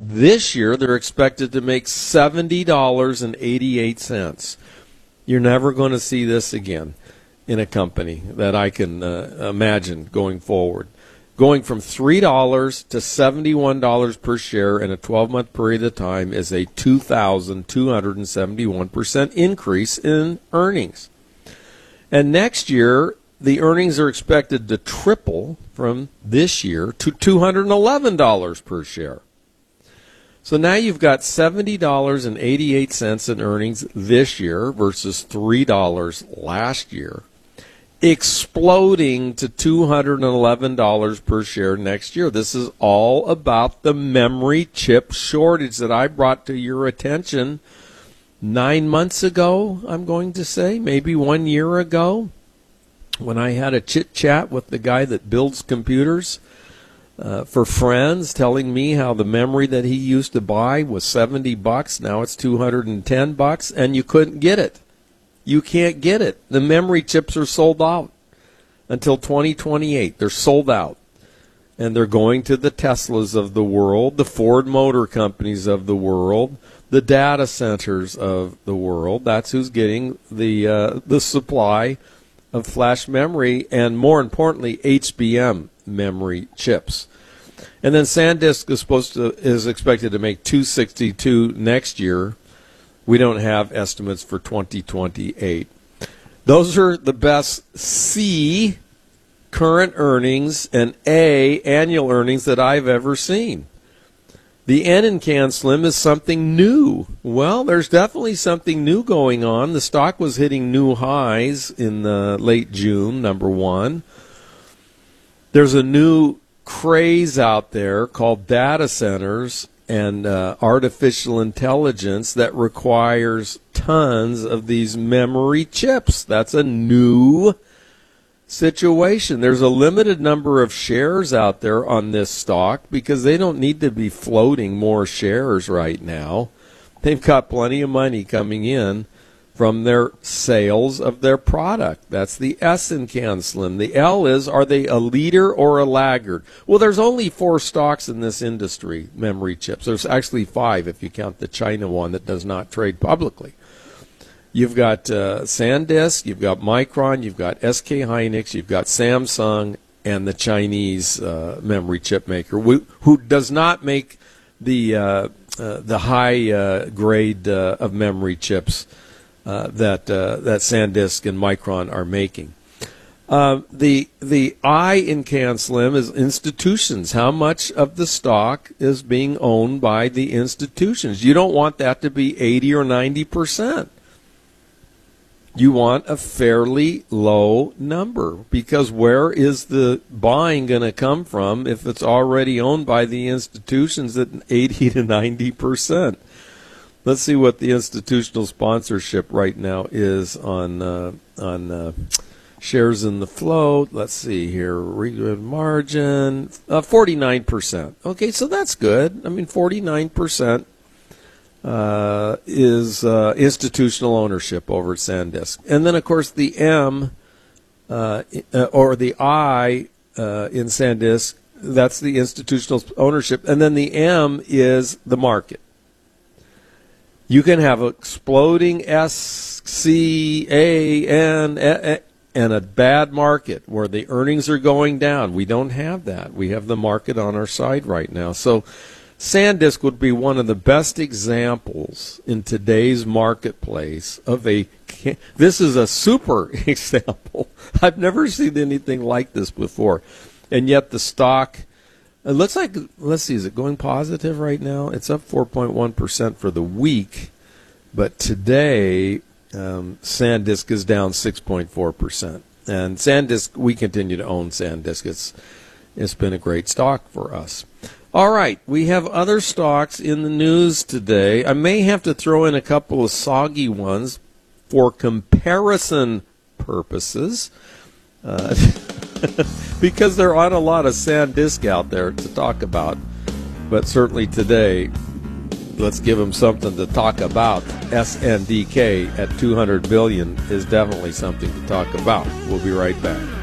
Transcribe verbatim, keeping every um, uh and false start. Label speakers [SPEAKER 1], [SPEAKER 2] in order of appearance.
[SPEAKER 1] This year, they're expected to make seventy dollars and eighty-eight cents. You're never going to see this again in a company that I can uh, imagine going forward. Going from three dollars to seventy-one dollars per share in a twelve-month period of time is a two thousand two hundred seventy-one percent increase in earnings. And next year, the earnings are expected to triple from this year to two hundred eleven dollars per share. So now you've got seventy dollars and eighty-eight cents in earnings this year versus three dollars last year, exploding to two hundred eleven dollars per share next year. This is all about the memory chip shortage that I brought to your attention nine months ago, I'm going to say, maybe one year ago, when I had a chit-chat with the guy that builds computers uh, for friends, telling me how the memory that he used to buy was seventy bucks, now it's two hundred ten bucks, and you couldn't get it. You can't get it. The memory chips are sold out until twenty twenty-eight. They're sold out. And they're going to the Teslas of the world, the Ford Motor Companies of the world, the data centers of the world. That's who's getting the uh, the supply of flash memory and, more importantly, H B M memory chips. And then SanDisk is supposed to is expected to make two sixty-two next year. We don't have estimates for twenty twenty-eight. Those are the best C, current earnings, and A, annual earnings that I've ever seen. The N in CanSlim is something new. Well, there's definitely something new going on. The stock was hitting new highs in uh, late June, number one. There's a new craze out there called data centers and uh, artificial intelligence that requires tons of these memory chips. That's a new situation. There's a limited number of shares out there on this stock because they don't need to be floating more shares right now. They've got plenty of money coming in from their sales of their product. That's the S in CanSlim. The L is, are they a leader or a laggard? Well, there's only four stocks in this industry, memory chips. There's actually five if you count the China one that does not trade publicly. You've got uh, SanDisk, you've got Micron, you've got S K Hynix, you've got Samsung, and the Chinese uh, memory chip maker, who, who does not make the uh, uh, the high uh, grade uh, of memory chips uh, that uh, that SanDisk and Micron are making. Uh, the the I in CanSlim is institutions. How much of the stock is being owned by the institutions? You don't want that to be eighty or ninety percent. You want a fairly low number, because where is the buying going to come from if it's already owned by the institutions at eighty to ninety percent? Let's see what the institutional sponsorship right now is on uh, on uh, shares in the float. Let's see here, good margin, uh, forty-nine percent. Okay, so that's good. I mean, forty-nine percent. Uh, is uh, institutional ownership over at SanDisk. And then, of course, the M uh, or the I uh, in SanDisk, that's the institutional ownership. And then the M is the market. You can have exploding S, C, A, N, a, and a bad market where the earnings are going down. We don't have that. We have the market on our side right now. So SanDisk would be one of the best examples in today's marketplace of a, this is a super example. I've never seen anything like this before. And yet the stock, it looks like, let's see, is it going positive right now? It's up four point one percent for the week. But today, um, SanDisk is down six point four percent. And SanDisk, we continue to own SanDisk. It's, it's been a great stock for us. All right, we have other stocks in the news today. I may have to throw in a couple of soggy ones for comparison purposes, uh, because there aren't a lot of SanDisk out there to talk about. But certainly today, let's give them something to talk about. S N D K at two hundred billion dollars is definitely something to talk about. We'll be right back.